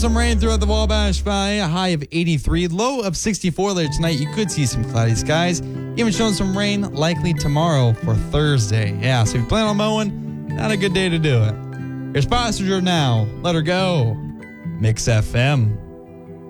Some rain throughout the Wabash Valley, a high of 83, low of 64 later tonight. You could see some cloudy skies. Even showing some rain likely tomorrow for Thursday. Yeah, so if you plan on mowing, not a good day to do it. Here's Passenger now. Let her go. Mix FM.